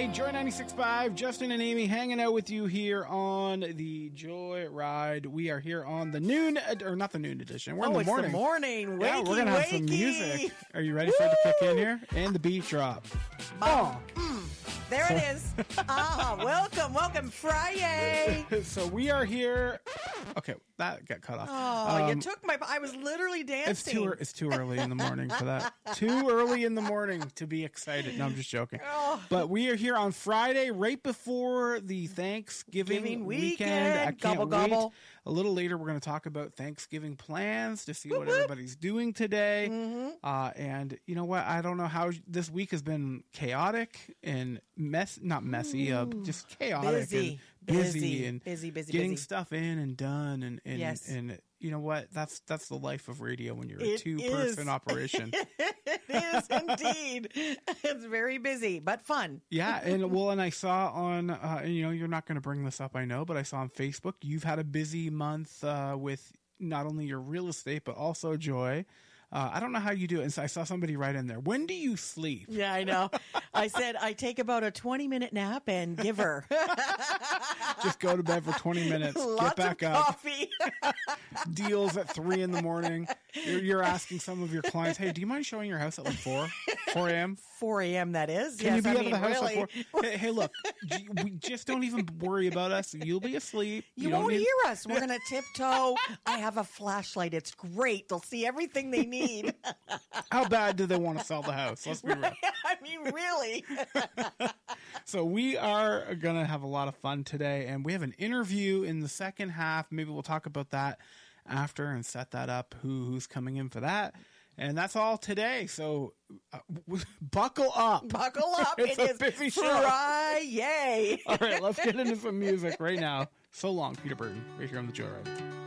Hey, Joy 96.5, Justin and Amy hanging out with you here on the Joy Ride. We are here on the noon, or not the noon edition. We're in the morning. It's the morning. Wakey, yeah, we're going to have some music. Are you ready for it to kick in here? And the beat drop. There it is. Welcome, Friday. So we are here. Okay, that got cut off. Oh, you took my... I was literally dancing. It's too early in the morning for that. Too early in the morning to be excited. No, I'm just joking. But we are here on Friday, right before the Thanksgiving weekend. I can't wait. Gobble. A little later, we're going to talk about Thanksgiving plans to see what everybody's doing today. Mm-hmm. And you know what? I don't know how this week has been chaotic and not messy, just chaotic and busy, getting stuff in and done. And yes. And you know what? That's the life of radio when you're a two-person operation. It is indeed. It's very busy, but fun. Yeah, and I saw on, you're not going to bring this up, I know, but I saw on Facebook you've had a busy month with not only your real estate but also Joy. I don't know how you do it. And so I saw somebody write in there, when do you sleep? Yeah, I know. I said I take about a 20-minute nap and give her. Just go to bed for 20 minutes. Lots get back of up. coffee. Deals at 3 a.m. You're asking some of your clients, hey, do you mind showing your house at like 4 a.m.? 4 a.m. that is. Can yes, you be out of the house really. at 4? Hey, look, we just don't even worry about us. You'll be asleep. You won't hear us. We're going to tiptoe. I have a flashlight. It's great. They'll see everything they need. How bad do they want to sell the house? Let's be real. I mean, really. So we are going to have a lot of fun today, and we have an interview in the second half. Maybe we'll talk about that after and set that up, who's coming in for that. And that's all today. So buckle up. Buckle up. It's it a is busy show. Friday. All right, let's get into some music right now. So long, Peter Burton, right here on the Joyride.